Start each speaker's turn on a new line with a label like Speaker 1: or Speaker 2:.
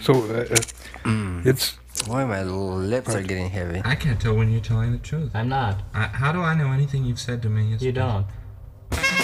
Speaker 1: So, jetzt...
Speaker 2: Why my lips are getting heavy?
Speaker 3: I can't tell when you're telling the truth.
Speaker 4: I'm not.
Speaker 3: How do I know anything you've said to me is
Speaker 4: You don't.